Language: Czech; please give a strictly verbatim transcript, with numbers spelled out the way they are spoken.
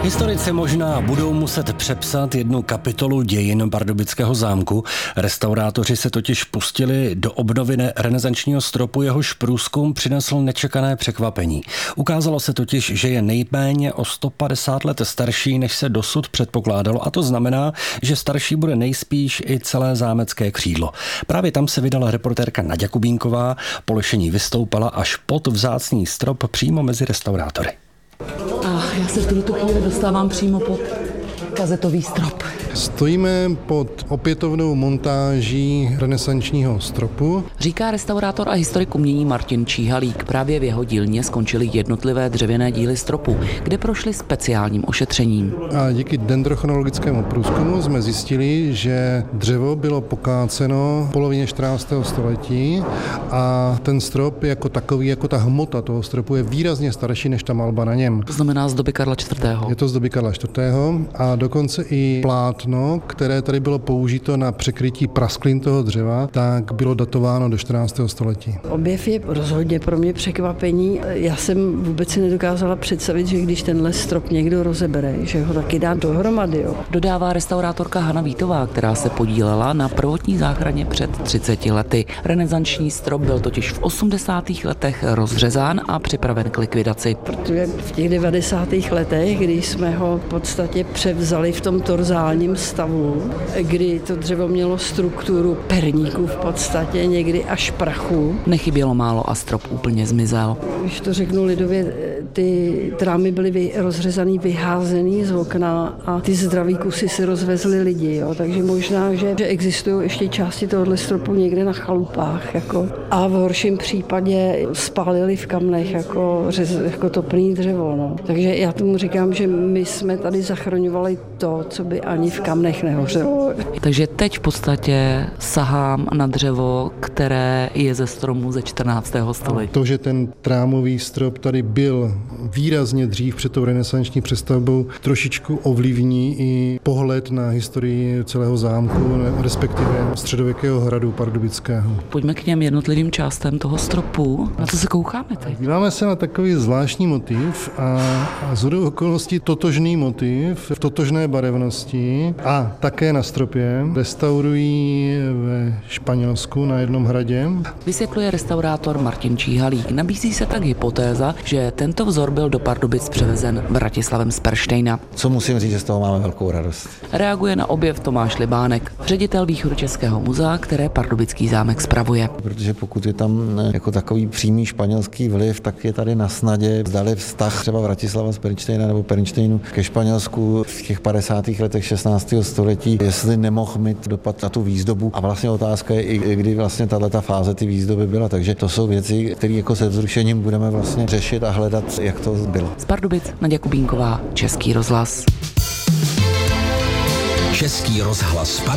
Historici možná budou muset přepsat jednu kapitolu dějin Pardubického zámku. Restaurátoři se totiž pustili do obnovy renesančního stropu, jehož průzkum přinesl nečekané překvapení. Ukázalo se totiž, že je nejméně o sto padesát let starší, než se dosud předpokládalo, a to znamená, že starší bude nejspíš i celé zámecké křídlo. Právě tam se vydala reportérka Naďa Kubínková, po lešení vystoupala až pod vzácný strop přímo mezi restaurátory. A já se v tuto chvíli dostávám přímo pod kazetový strop. Stojíme pod opětovnou montáží renesančního stropu. Říká restaurátor a historik umění Martin Číhalík. Právě v jeho dílně skončily jednotlivé dřevěné díly stropu, kde prošly speciálním ošetřením. A díky dendrochronologickému průzkumu jsme zjistili, že dřevo bylo pokáceno v polovině čtrnáctého století a ten strop jako takový, jako ta hmota toho stropu je výrazně starší než ta malba na něm. To znamená z doby Karla čtvrtého. Je to z doby Karla čtvrtého. a dokonce i plátno, které tady bylo použito na překrytí prasklin toho dřeva, tak bylo datováno do čtrnáctého století. Objev je rozhodně pro mě překvapení. Já jsem vůbec si nedokázala představit, že když tenhle strop někdo rozebere, že ho taky dá dohromady. Jo. Dodává restaurátorka Hana Vítová, která se podílela na prvotní záchraně před třiceti lety. Renesanční strop byl totiž v osmdesátých letech rozřezán a připraven k likvidaci. Protože v těch devadesátých letech, když jsme ho v podstatě převzali v tom torzálním stavu, kdy to dřevo mělo strukturu perníků v podstatě, někdy až prachu. Nechybělo málo a strop úplně zmizel. Když to řeknu lidově, ty trámy byly vy, rozřezaný, vyházený z okna a ty zdraví kusy si rozvezli lidi. Jo. Takže možná, že, že existují ještě části tohohle stropu někde na chalupách. Jako. A v horším případě spálili v kamnech jako, řez, jako topný dřevo. No. Takže já tomu říkám, že my jsme tady zachraňovali to, co by ani v kamnech nehořelo. Takže teď v podstatě sahám na dřevo, které je ze stromu ze čtrnáctého století. To, že ten trámový strop tady byl výrazně dřív před tou renesanční přestavbou, trošičku ovlivní i pohled na historii celého zámku, respektive středověkého hradu pardubického. Pojďme k těm jednotlivým částem toho stropu. Na co se koukáme teď? Díváme se na takový zvláštní motiv a, a shodou okolností totožný motiv v totožné barevnosti a také na stropě restaurují ve Španělsku na jednom hradě. Vysvětluje restaurátor Martin Číhalík. Nabízí se tak hypotéza, že tento vzor byl do Pardubic převezen Vratislavem z Perštejna. Co musím říct, že z toho máme velkou radost. Reaguje na objev Tomáš Libánek, ředitel Východočeského muzea, které pardubický zámek spravuje. Protože pokud je tam jako takový přímý španělský vliv, tak je tady na snadě, zdali vztah třeba Vratislava z Pernštejna nebo Pernštejnu ke Španělsku v těch padesátých letech šestnáctého století, jestli nemohl mít dopad na tu výzdobu. A vlastně otázka je, i kdy vlastně tato fáze ty výzdoby byla. Takže to jsou věci, které jako se vzrušením budeme vlastně řešit a hledat, jak to bylo. Z Pardubic Naďa Kubínková, Český rozhlas. Český rozhlas.